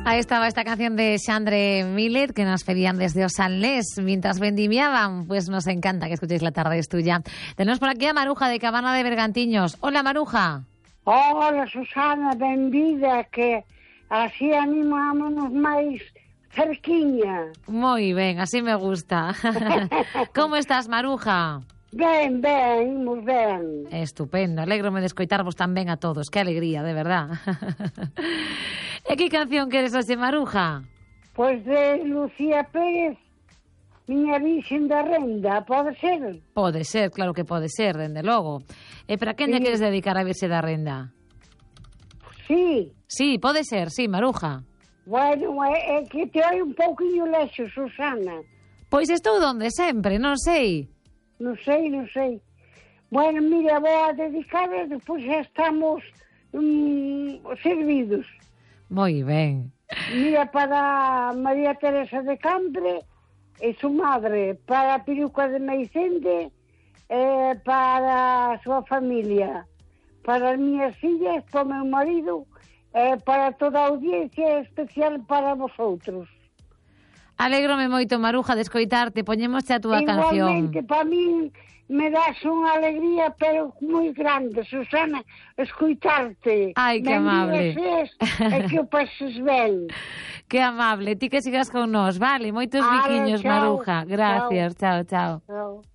Ahí estaba esta canción de Xandre Millet que nos pedían desde Osalés mientras vendimiaban. Pues nos encanta que escuchéis La tarde es tuya. Tenemos por aquí a Maruja de Cabana de Bergantiños. Hola, Maruja. Hola, Susana, benvida, que así animámonos máis cerquiña. Moi ben, así me gusta. Como estás, Maruja? Ben, imos ben. Estupendo, alégrome de escoitarvos tan ben a todos. Que alegría, de verdad. E que canción queres hoxe, Maruja? Pois de Lucía Pérez, Miña Virxen da Renda, pode ser? Pode ser, claro que pode ser, dende logo. E para quen lle queres dedicar a Virxe da Renda? Sí. Sí, pode ser, sí, Maruja. Bueno, é que te oi un pouquinho lexo, Susana. Pois estou donde sempre, non sei. Non sei. Bueno, mira, vou a dedicar e depois já estamos servidos. Moi ben. Mira, para María Teresa de Campre e su madre, para Piruca de Meicende, para a súa familia, para as miñas fillas, para o meu marido, para toda a audiencia, especial para vosotros. Alégrome moito, Maruja, de escoitarte. Poñémosche a túa canción. Igualmente, para min me das unha alegría, pero moi grande, Susana, escoitarte. Ai, que amable. E que o pases ben. Que amable. Ti que sigas con nós, vale? Moitos biquiños, chao, Maruja. Gracias, chao. Chao.